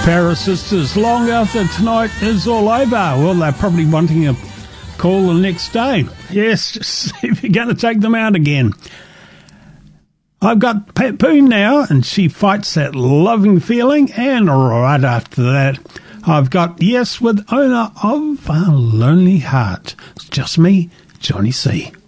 Pair of sisters, long after tonight is all over. Well, they're probably wanting a call the next day. Yes, just see if you're going to take them out again. I've got Pat Poon now, and she fights that loving feeling. And right after that, I've got Yes with Owner of a Lonely Heart. It's just me, Johnny C.